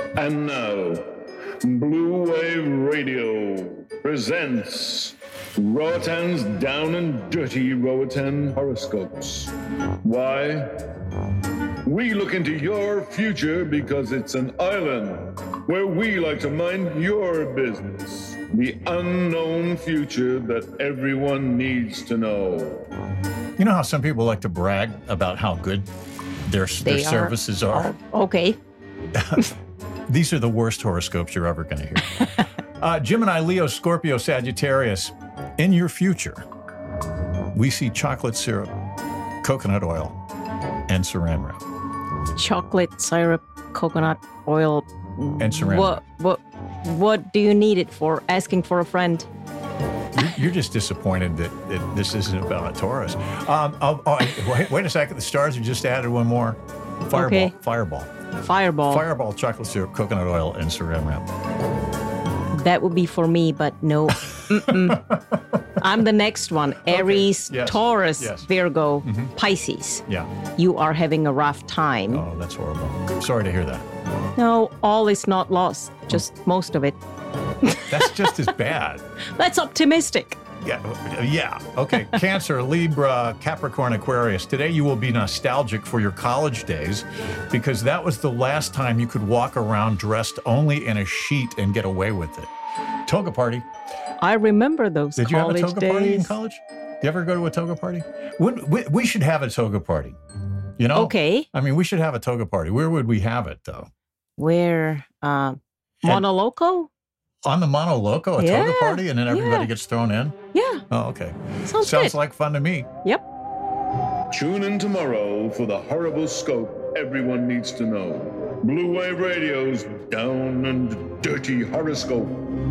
And now, Blue Wave Radio presents Roatan's Down and Dirty Roatan Horoscopes. Why? We look into your future because it's an island where we like to mind your business. The unknown future that everyone needs to know. You know how some people like to brag about how good their services are? Oh, okay. These are the worst horoscopes you're ever going to hear. Gemini, Leo, Scorpio, Sagittarius. In your future, we see chocolate syrup, coconut oil, and saran wrap. Chocolate syrup, coconut oil, and saran wrap. What do you need it for? Asking for a friend. You're just disappointed that this isn't about a Taurus. Wait a second. The stars have just added one more. Fireball. Okay. Fireball, chocolate syrup, coconut oil, and saran wrap. That would be for me, but no. I'm the next one. Aries, okay. Yes. Taurus, yes. Virgo, Pisces. Yeah. You are having a rough time. Oh, that's horrible. Sorry to hear that. No, all is not lost. Just most of it. That's just as bad. That's optimistic. Yeah. Okay. Cancer, Libra, Capricorn, Aquarius. Today you will be nostalgic for your college days because that was the last time you could walk around dressed only in a sheet and get away with it. Toga party. I remember those college days. Did you have a toga party in college? You ever go to a toga party? We should have a toga party. You know? Okay. I mean, we should have a toga party. Where would we have it, though? Where? Mono Loco? On the Mono Loco, a toga party, and then everybody gets thrown in? Yeah. Oh, okay. Sounds good. like fun to me. Yep. Tune in tomorrow for the horrible scope everyone needs to know. Blue Wave Radio's Down and Dirty Horoscope.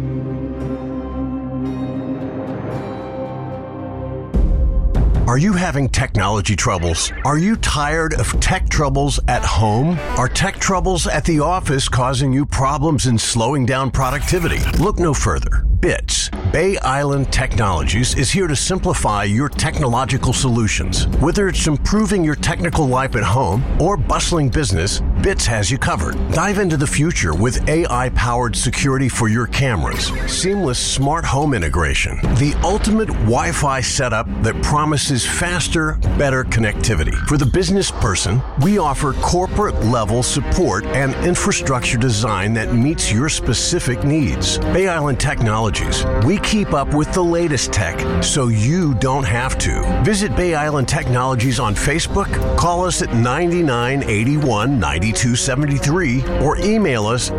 Are you having technology troubles? Are you tired of tech troubles at home? Are tech troubles at the office causing you problems and slowing down productivity? Look no further. BITS, Bay Island Technologies, is here to simplify your technological solutions. Whether it's improving your technical life at home or bustling business, BITS has you covered. Dive into the future with AI-powered security for your cameras, seamless smart home integration, the ultimate Wi-Fi setup that promises faster, better connectivity. For the business person, we offer corporate-level support and infrastructure design that meets your specific needs. Bay Island Technologies. We keep up with the latest tech so you don't have to. Visit Bay Island Technologies on Facebook, call us at 9981-9273, or email us